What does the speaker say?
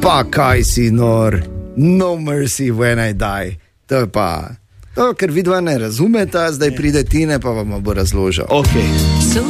Pa kaj si nor, no mercy when I die. To je pa, to, ker vidva ne razumeta, zdaj pride Tine, pa vam bo razložil. Okay.